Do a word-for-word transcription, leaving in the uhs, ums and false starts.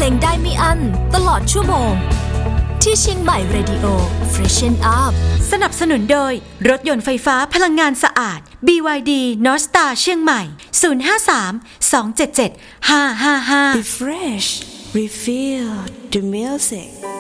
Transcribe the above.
ลงได้ไม่อั้นตลอดชั่วโมงที่เชียงใหม่ Radio Freshen Up สนับสนุนโดยรถยนต์ไฟฟ้าพลังงานสะอาด บี วาย ดี North Star เชียงใหม่ศูนย์ ห้า สาม สอง เจ็ด เจ็ด ห้า ห้า ห้า Refresh Refill the music